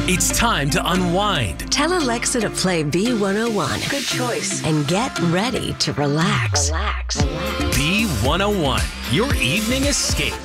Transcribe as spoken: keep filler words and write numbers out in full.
It's time to unwind. Tell Alexa to play B one oh one. Good choice. And get ready to relax. Relax. B one oh one, your evening escape.